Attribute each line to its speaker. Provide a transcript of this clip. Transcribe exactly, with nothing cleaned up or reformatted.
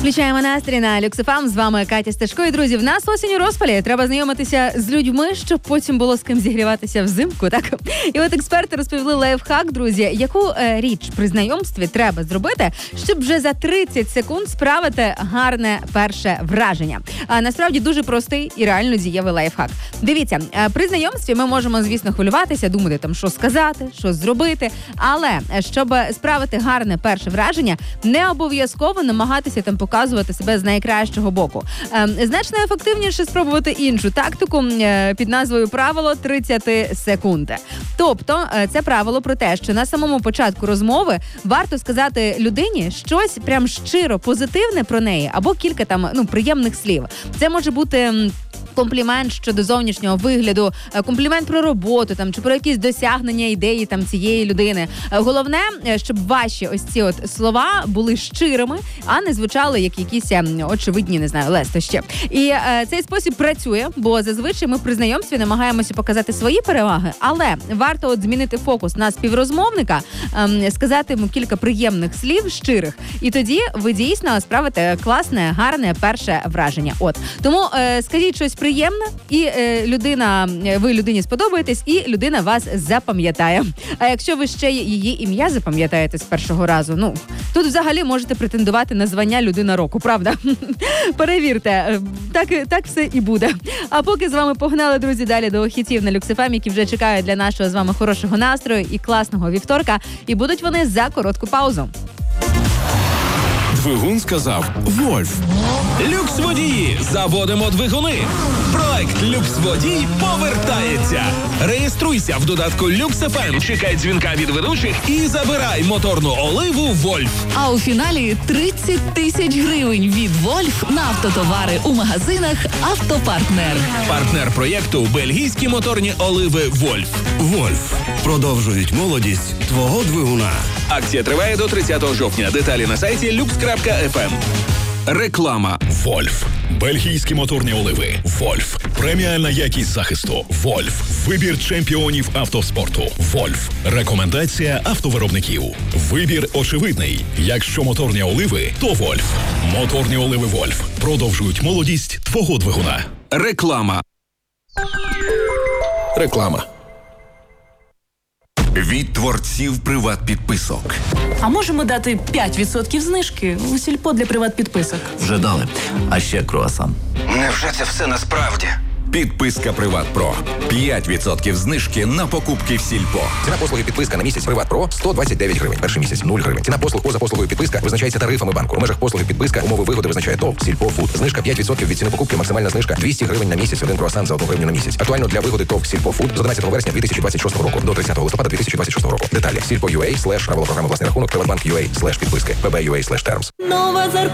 Speaker 1: Включаємо настрій на Люкс еф ем. З вами Катя Сташко. І, друзі, в нас осінь у розпалі. Треба знайомитися з людьми, щоб потім було з ким зігріватися взимку, так? І от експерти розповіли лайфхак, друзі, яку е, річ при знайомстві треба зробити, щоб вже за тридцять секунд справити гарне перше враження. А насправді дуже простий і реально дієвий лайфхак. Дивіться, е, при знайомстві ми можемо, звісно, хвилюватися, думати там, що сказати, що зробити, але щоб справити гарне перше враження, не обов'язково намагатися там показувати себе з найкращого боку. Е, значно ефективніше спробувати іншу тактику е, під назвою правило тридцять секунд. Тобто, е, це правило про те, що на самому початку розмови варто сказати людині щось прям щиро позитивне про неї або кілька там, ну, приємних слів. Це може бути комплімент щодо зовнішнього вигляду, комплімент про роботу там чи про якісь досягнення ідеї там цієї людини. Головне, щоб ваші ось ці от слова були щирими, а не звучали як якісь очевидні, не знаю, лестощі. І е, цей спосіб працює, бо зазвичай ми при знайомстві намагаємося показати свої переваги, але варто от змінити фокус на співрозмовника, е, сказати йому кілька приємних слів, щирих, і тоді ви дійсно справите класне, гарне перше враження. От. Тому е, скажіть щось приємне, і е, людина, ви людині сподобаєтесь, і людина вас запам'ятає. А якщо ви ще її ім'я запам'ятаєте з першого разу, ну, тут взагалі можете претендувати на звання людина року, правда? Перевірте, так, так все і буде. А поки з вами погнали, друзі, далі до хітів на Люкс еф ем, які вже чекають для нашого з вами хорошого настрою і класного вівторка, і будуть вони за коротку паузу.
Speaker 2: Двигун сказав «Вольф». Люкс-водії. Заводимо двигуни. Проект «Люкс-водій» повертається. Реєструйся в додатку Люкс еф ем, чекай дзвінка від ведучих і забирай моторну оливу «Вольф».
Speaker 3: А у фіналі тридцять тисяч гривень від «Вольф» на автотовари у магазинах «Автопартнер».
Speaker 2: Партнер проєкту – бельгійські моторні оливи «Вольф».
Speaker 4: «Вольф» продовжують молодість твого двигуна.
Speaker 2: Акція триває до тридцятого жовтня. Деталі на сайті люкс крапка еф ем. Реклама.
Speaker 5: «Вольф». Бельгійські моторні оливи. «Вольф». Преміальна якість захисту. «Вольф». Вибір чемпіонів автоспорту. «Вольф». Рекомендація автовиробників. Вибір очевидний. Якщо моторні оливи, то «Вольф». Моторні оливи «Вольф» продовжують молодість твого двигуна.
Speaker 2: Реклама.
Speaker 5: Реклама.
Speaker 4: Від творців приват-підписок.
Speaker 6: А можемо дати п'ять відсотків знижки у сільпо для приват-підписок?
Speaker 7: Вже дали. А ще круасан.
Speaker 4: Невже це все насправді? Підписка Приват Про. п'ять відсотків знижки на покупки в сільпо.
Speaker 8: Ціна послуги підписка на місяць Приват Про сто двадцять дев'ять гривень. Перший місяць нуль гривень. Ціна послуг поза послугою підписка визначається тарифами банку. У межах послуги підписка умови вигоди визначає ТОВ Сільпо Фуд. Знижка п'ять відсотків від ціни покупки. Максимальна знижка двісті гривень на місяць. Один круасан за одну гривню на місяць. Актуально для вигоди ТОВ Сільпо Фуд з одинадцятого вересня дві тисячі двадцять шостого року до тридцятого листопада дві тисячі двадцять шостого року. Деталі сільпо.ua слеш правила програми власний рахунок приватбанк.ua слеш підписки пб.ua слеш термс.
Speaker 6: Нова зарплата.